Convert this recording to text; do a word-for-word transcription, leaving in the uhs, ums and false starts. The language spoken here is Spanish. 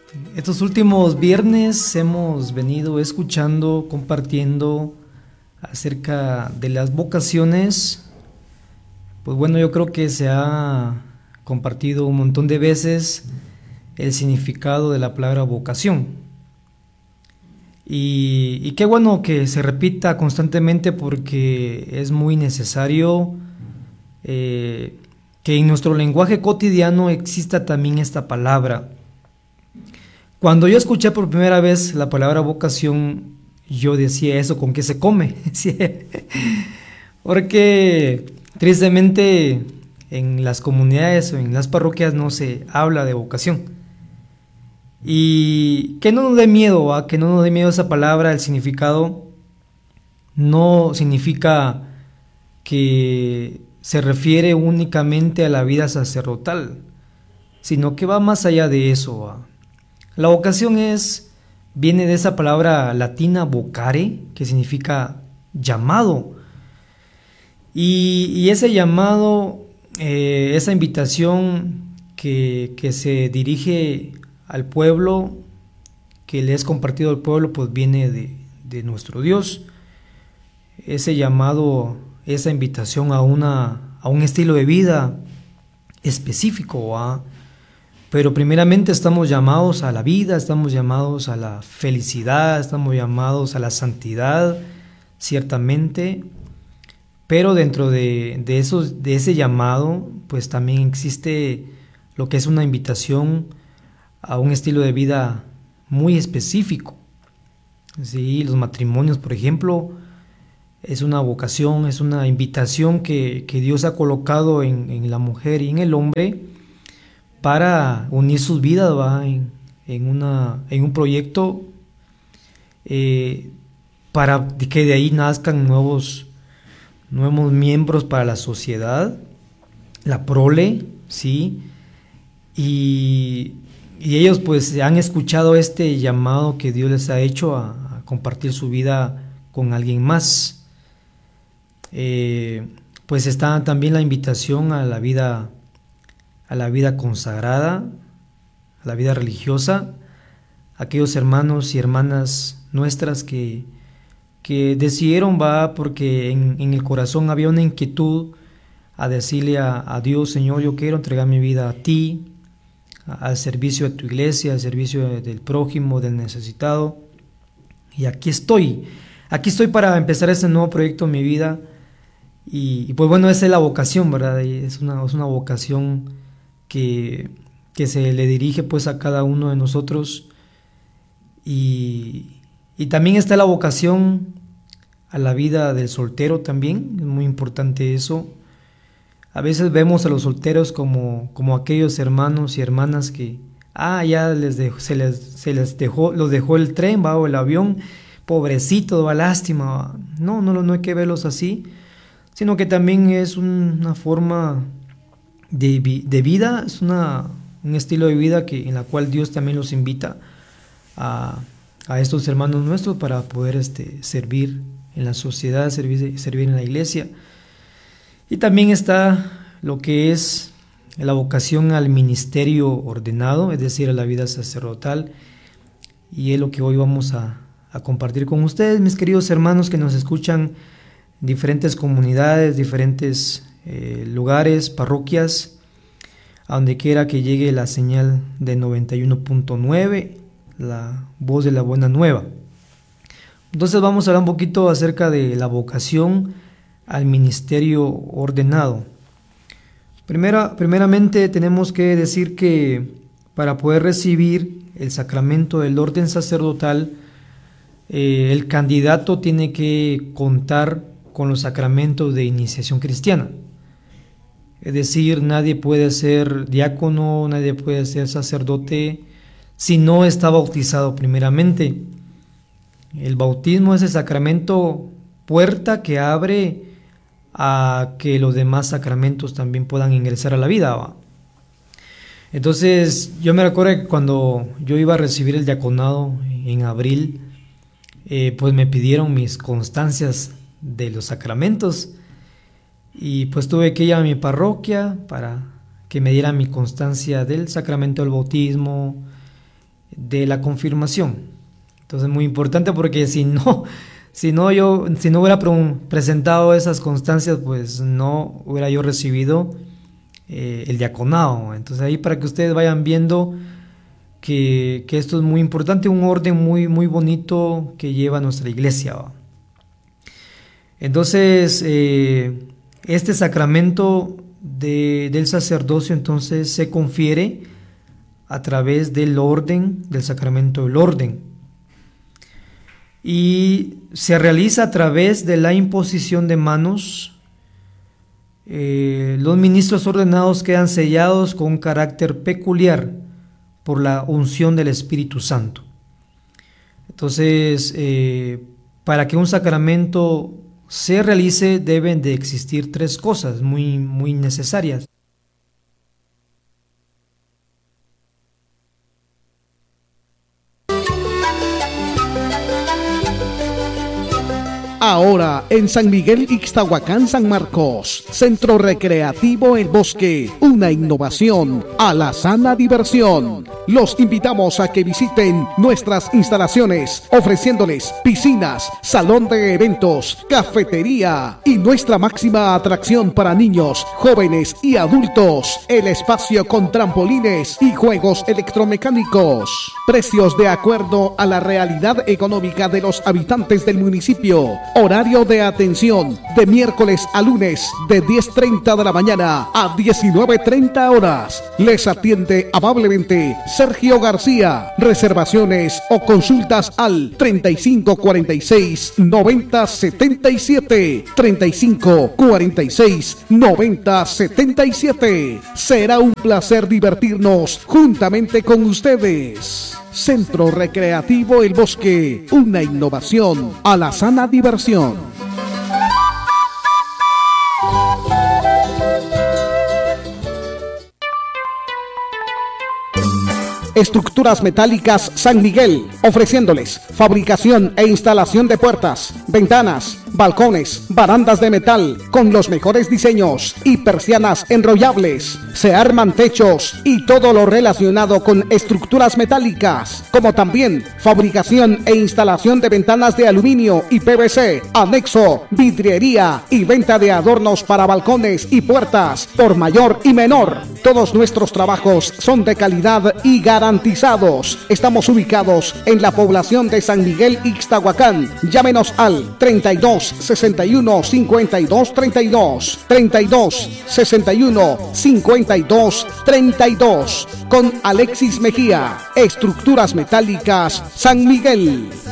Estos últimos viernes hemos venido escuchando, compartiendo acerca de las vocaciones. Pues bueno, yo creo que se ha compartido un montón de veces el significado de la palabra vocación. Y, y qué bueno que se repita constantemente porque es muy necesario eh, que en nuestro lenguaje cotidiano exista también esta palabra. Cuando yo escuché por primera vez la palabra vocación, yo decía eso, ¿con qué se come? Porque tristemente en las comunidades o en las parroquias no se habla de vocación. Y que no nos dé miedo, ¿va? Que no nos dé miedo esa palabra, el significado no significa que se refiere únicamente a la vida sacerdotal, sino que va más allá de eso, ¿va? La vocación es, viene de esa palabra latina vocare, que significa llamado. Y, y ese llamado, eh, esa invitación que, que se dirige al pueblo, que le es compartido al pueblo, pues viene de, de nuestro Dios. Ese llamado, esa invitación a, una, a un estilo de vida específico, ¿va? Pero primeramente estamos llamados a la vida, estamos llamados a la felicidad, estamos llamados a la santidad, ciertamente. Pero dentro de, de, esos, de ese llamado, pues también existe lo que es una invitación a un estilo de vida muy específico. Sí, los matrimonios, por ejemplo, es una vocación, es una invitación que, que Dios ha colocado en, en la mujer y en el hombre para unir sus vidas, ¿va? En, en, una, en un proyecto eh, para que de ahí nazcan nuevos, nuevos miembros para la sociedad, la prole, ¿sí? Y, y ellos pues han escuchado este llamado que Dios les ha hecho a, a compartir su vida con alguien más. Eh, pues está también la invitación a la vida a la vida consagrada, a la vida religiosa, aquellos hermanos y hermanas nuestras que, que decidieron, va, porque en, en el corazón había una inquietud a decirle a, a Dios, Señor, yo quiero entregar mi vida a ti, a, al servicio de tu iglesia, al servicio de, del prójimo, del necesitado, y aquí estoy, aquí estoy para empezar este nuevo proyecto en mi vida, y, y pues bueno, esa es la vocación, ¿verdad? Y es una, es una vocación Que, que se le dirige pues a cada uno de nosotros y, y también está la vocación a la vida del soltero también, es muy importante eso. A veces vemos a los solteros como, como aquellos hermanos y hermanas que ah ya les dejó, se les, se les dejó, los dejó el tren, va, o el avión, pobrecito, va, lástima, va. No, no, no hay que verlos así, sino que también es una forma De, de vida, es una, un estilo de vida que, en la cual Dios también los invita a, a estos hermanos nuestros para poder este, servir en la sociedad, servir, servir en la iglesia. Y también está lo que es la vocación al ministerio ordenado, es decir, a la vida sacerdotal, y es lo que hoy vamos a, a compartir con ustedes, mis queridos hermanos que nos escuchan en diferentes comunidades, diferentes Eh, lugares, parroquias, a donde quiera que llegue la señal de noventa y uno punto nueve, la voz de la buena nueva. Entonces vamos a hablar un poquito acerca de la vocación al ministerio ordenado. Primera, primeramente tenemos que decir que para poder recibir el sacramento del orden sacerdotal, eh, el candidato tiene que contar con los sacramentos de iniciación cristiana. Es decir, nadie puede ser diácono, nadie puede ser sacerdote si no está bautizado primeramente. El bautismo es el sacramento puerta que abre a que los demás sacramentos también puedan ingresar a la vida, ¿va? Entonces, yo me recuerdo que cuando yo iba a recibir el diaconado en abril, eh, pues me pidieron mis constancias de los sacramentos. Y pues tuve que ir a mi parroquia para que me diera mi constancia del sacramento del bautismo de la confirmación. Entonces, muy importante, porque si no, si no yo, si no hubiera presentado esas constancias, pues no hubiera yo recibido eh, el diaconado. Entonces, ahí para que ustedes vayan viendo que, que esto es muy importante, un orden muy, muy bonito que lleva nuestra iglesia, ¿va? Entonces, eh, este sacramento de, del sacerdocio entonces se confiere a través del orden, del sacramento del orden, y se realiza a través de la imposición de manos. Eh, los ministros ordenados quedan sellados con un carácter peculiar por la unción del Espíritu Santo. Entonces, eh, para que un sacramento se realice deben de existir tres cosas muy, muy necesarias. Ahora en San Miguel Ixtahuacán, San Marcos, Centro Recreativo El Bosque, una innovación a la sana diversión. Los invitamos a que visiten nuestras instalaciones, ofreciéndoles piscinas, salón de eventos, cafetería y nuestra máxima atracción para niños, jóvenes y adultos, el espacio con trampolines y juegos electromecánicos. Precios de acuerdo a la realidad económica de los habitantes del municipio. Horario de atención de miércoles a lunes de diez treinta de la mañana a diecinueve treinta horas. Les atiende amablemente Sergio García. Reservaciones o consultas al treinta y cinco cuarenta y seis noventa setenta y siete. treinta y cinco cuarenta y seis noventa setenta y siete. Será un placer divertirnos juntamente con ustedes. Centro Recreativo El Bosque, una innovación a la sana diversión. Estructuras Metálicas San Miguel, ofreciéndoles fabricación e instalación de puertas, ventanas, balcones, barandas de metal con los mejores diseños y persianas enrollables. Se arman techos y todo lo relacionado con estructuras metálicas, como también fabricación e instalación de ventanas de aluminio y P V C, anexo, vidriería y venta de adornos para balcones y puertas por mayor y menor. Todos nuestros trabajos son de calidad y garantizados. Estamos ubicados en la población de San Miguel Ixtahuacán. Llámenos al treinta y dos sesenta y uno cincuenta y dos treinta y dos, treinta y dos sesenta y uno cincuenta y dos treinta y dos con Alexis Mejía. Estructuras Metálicas San Miguel.